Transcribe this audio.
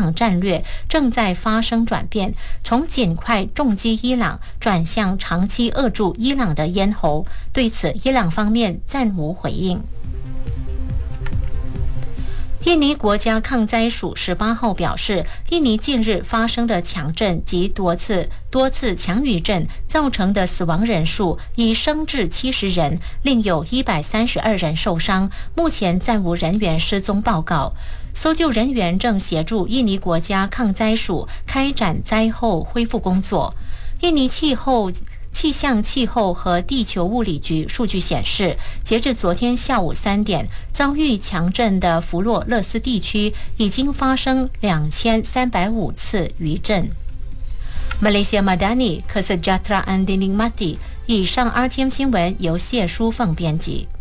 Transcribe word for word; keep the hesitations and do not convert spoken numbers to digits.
场战略正在发生转变，从尽快重击伊朗转向长期扼住伊朗的咽喉。对此，伊朗方面暂无回应。印尼国家抗灾署十八号表示，印尼近日发生的强震及多次多次强余震造成的死亡人数已升至七十人，另有一百三十二人受伤，目前暂无人员失踪报告。搜救人员正协助印尼国家抗灾署开展灾后恢复工作。印尼气候气象气候和地球物理局数据显示，截至昨天下午三点，遭遇强震的弗洛勒斯地区已经发生两千三百五次余震。Malaysia Madani Kesejahteraan Dinikmati。以上 R T M 新闻由谢淑凤编辑。